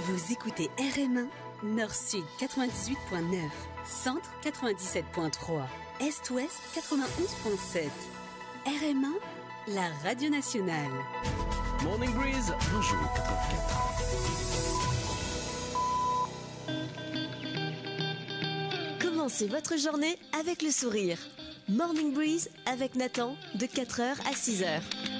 Vous écoutez RM1, Nord-Sud 98.9, Centre 97.3, Est-Ouest 91.7. RM1, la radio nationale. Morning Breeze, bonjour 84. Commencez votre journée avec le sourire. Morning Breeze avec Nathan de 4h à 6h.